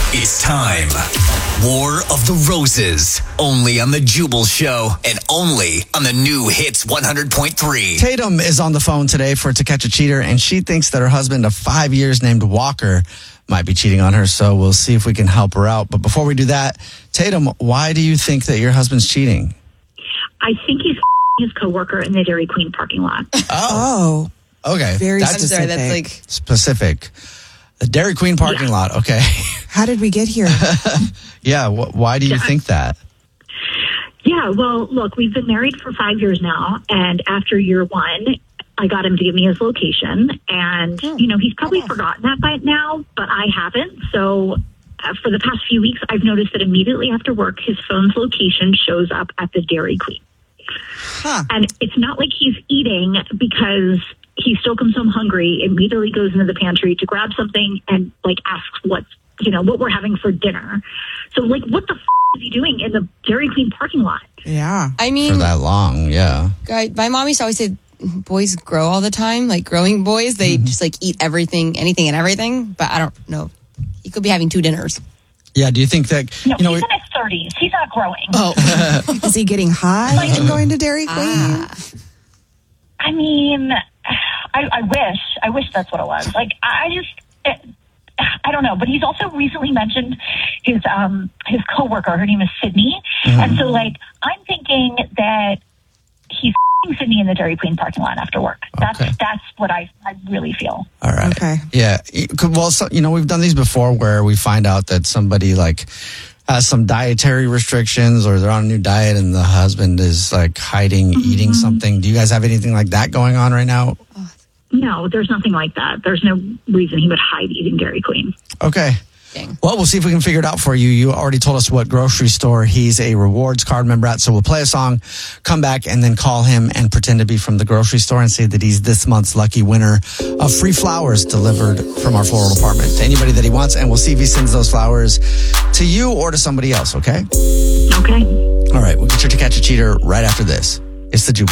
It's time. War of the Roses. Only on The Jubal Show and only on the new Hits 100.3. Tatum is on the phone today for To Catch a Cheater, and she thinks that her husband of 5 years named Walker might be cheating on her, so we'll see if we can help her out. But before we do that, Tatum, why do you think that your husband's cheating? I think he's his coworker in the Dairy Queen parking lot. Oh. Okay. Very That's specific. That's like specific. The Dairy Queen parking lot. Okay. How did we get here? Yeah. Why do you think that? Yeah, well, look, we've been married for 5 years now, and after year one, I got him to give me his location, and, he's probably forgotten that by now, but I haven't, so for the past few weeks, I've noticed that immediately after work, his phone's location shows up at the Dairy Queen. Huh. And it's not like he's eating because he still comes home hungry, immediately goes into the pantry to grab something and asks what we're having for dinner. So what the is he doing in the Dairy Queen parking lot? Yeah. I mean, For that long, yeah. my mom used to always say boys grow all the time, like growing boys. They just eat everything, anything and everything. But I don't know. He could be having 2 dinners. Yeah, do you think that, No, he's in his 30s. He's not growing. Oh. Is he getting high and going to Dairy Queen? I mean, I wish that's what it was. I don't know, but he's also recently mentioned his coworker. Her name is Sydney, and so I'm thinking that he's Sydney in the Dairy Queen parking lot after work. That's what I really feel. All right. Okay. Yeah. Well, we've done these before where we find out that somebody has some dietary restrictions or they're on a new diet and the husband is hiding, eating something. Do you guys have anything like that going on right now? No, there's nothing like that. There's no reason he would hide eating Dairy Queen. Okay. Dang. Well, we'll see if we can figure it out for you. You already told us what grocery store he's a rewards card member at, so we'll play a song, come back, and then call him and pretend to be from the grocery store and say that he's this month's lucky winner of free flowers delivered from our floral department to anybody that he wants, and we'll see if he sends those flowers to you or to somebody else, okay? Okay. All right, we'll get you To Catch a Cheater right after this. It's the Jubal